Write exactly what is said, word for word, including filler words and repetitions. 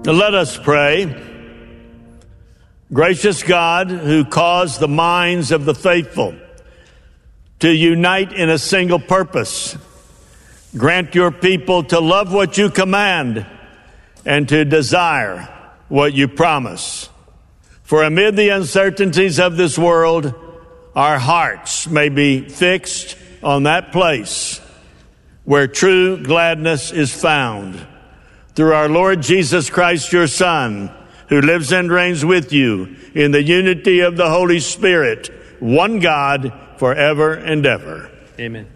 Let us pray. Gracious God, who caused the minds of the faithful to unite in a single purpose, grant your people to love what you command and to desire what you promise. For amid the uncertainties of this world, our hearts may be fixed on that place where true gladness is found. Through our Lord Jesus Christ, your Son, who lives and reigns with you in the unity of the Holy Spirit, one God, forever and ever. Amen.